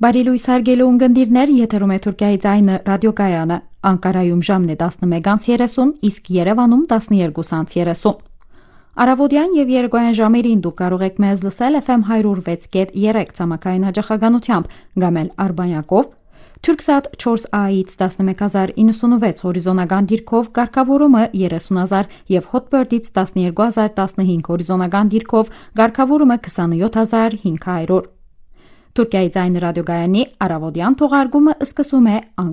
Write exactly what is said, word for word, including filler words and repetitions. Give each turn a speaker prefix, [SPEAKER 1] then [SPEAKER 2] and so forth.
[SPEAKER 1] Բարի լույս հարգելի ունկնդիրներ, եթերում է Թուրքիայի ձայնը ռադիոկայանը, Անկարայում ժամն է տասնմեկ երեսուն, իսկ Երևանում տասնյոթ երեսուն։ Առավոտյան եւ երեկոյան ժամերին դուք կարող եք մեզ լսել F M one oh six point three ցամաքային հաճախականությամբ, կամ էլ Արբանյակով, Թուրքսատ four A-ից տասնմեկ հազար նոյնսունվեց հորիզոնական դիրքով, կարգավորումը երեսուն հազար եւ Hotbird-ից տասնյոթ հազար տասնհինգ հորիզոնական դիրքով, կարգավորումը քսանյոթ հազար հինգ հարյուր։ Թուրքիայի ձայնը ռադիոգայանի առավոտյան թողարկումը սկսում է անկախ